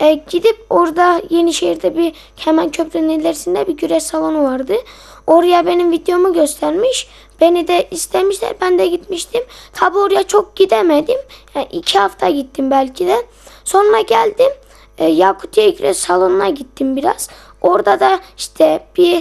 Gidip orada Yenişehir'de bir hemen köprünün ilerisinde bir güreş salonu vardı. Oraya benim videomu göstermiş. Beni de istemişler. Ben de gitmiştim. Tabi oraya çok gidemedim. Yani 2 hafta gittim belki de. Sonra geldim. Yakutiye güreş salonuna gittim biraz. Orada da işte bir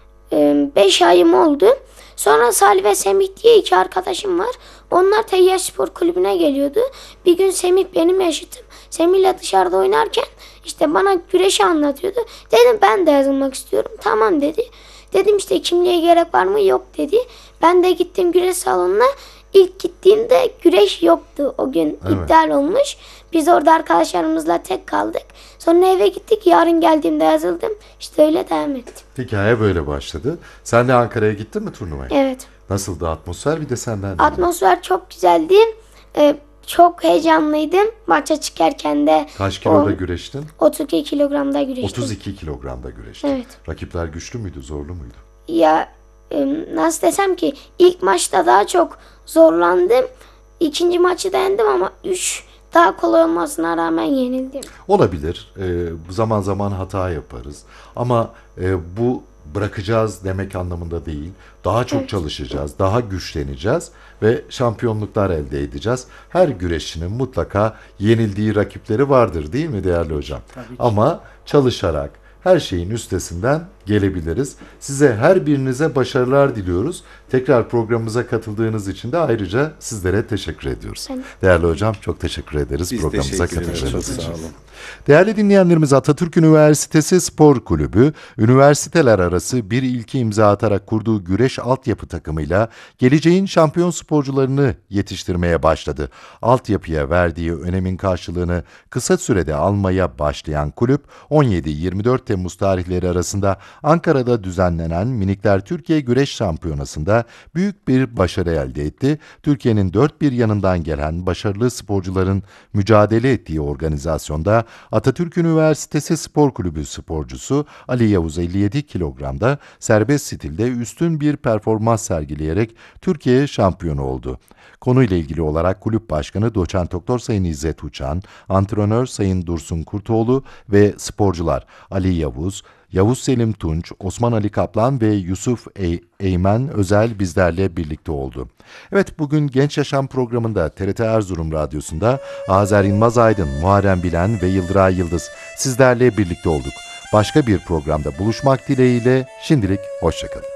5 ayım oldu. Sonra Salih ve Semih diye 2 arkadaşım var. Onlar Teyyar Spor Kulübü'ne geliyordu. Bir gün Semih benim yaşıtım. Semih'le dışarıda oynarken işte bana güreşi anlatıyordu. Dedim ben de yazılmak istiyorum. Tamam dedi. Dedim işte kimliğe gerek var mı? Yok dedi. Ben de gittim güreş salonuna. İlk gittiğimde güreş yoktu. O gün iptal olmuş. Biz orada arkadaşlarımızla tek kaldık. Sonra eve gittik. Yarın geldiğimde yazıldım. İşte öyle devam ettim. Hikaye böyle başladı. Sen de Ankara'ya gittin mi turnuvaya? Evet. Nasıldı atmosfer? Bir de senden. Atmosfer çok güzeldi. Çok heyecanlıydım. Maça çıkarken de. Kaç kiloda güreştin? 32 kilogramda güreştim. 32 kilogramda güreştin. Evet. Rakipler güçlü müydü, zorlu muydu? Ya nasıl desem ki ilk maçta daha çok zorlandım. İkinci maçı da yendim ama 3 daha kolay olmasına rağmen yenildim. Olabilir. Zaman zaman hata yaparız. Ama bu bırakacağız demek anlamında değil. Daha çok çalışacağız, daha güçleneceğiz ve şampiyonluklar elde edeceğiz. Her güreşçinin mutlaka yenildiği rakipleri vardır değil mi değerli hocam? Ama çalışarak her şeyin üstesinden gelebiliriz. Size her birinize başarılar diliyoruz. Tekrar programımıza katıldığınız için de ayrıca sizlere teşekkür ediyoruz. Değerli hocam çok teşekkür ederiz Biz programımıza teşekkür ederiz. katıldığınız Çok için. sağ olun. Değerli dinleyenlerimiz, Atatürk Üniversitesi Spor Kulübü, üniversiteler arası bir ilki imza atarak kurduğu güreş altyapı takımıyla geleceğin şampiyon sporcularını yetiştirmeye başladı. Altyapıya verdiği önemin karşılığını kısa sürede almaya başlayan kulüp, 17-24 Temmuz tarihleri arasında Ankara'da düzenlenen Minikler Türkiye Güreş Şampiyonası'nda büyük bir başarı elde etti. Türkiye'nin dört bir yanından gelen başarılı sporcuların mücadele ettiği organizasyonda Atatürk Üniversitesi Spor Kulübü sporcusu Ali Yavuz 57 kilogramda serbest stilde üstün bir performans sergileyerek Türkiye şampiyonu oldu. Konuyla ilgili olarak Kulüp Başkanı Doçent Doktor Sayın İzzet Uçan, antrenör Sayın Dursun Kurtoğlu ve sporcular Ali Yavuz, Yavuz Selim Tunç, Osman Ali Kaplan ve Yusuf Eymen Özel bizlerle birlikte oldu. Evet, bugün Genç Yaşam programında TRT Erzurum Radyosu'nda Azer Yılmaz Aydın, Muharrem Bilen ve Yıldıray Yıldız sizlerle birlikte olduk. Başka bir programda buluşmak dileğiyle şimdilik hoşçakalın.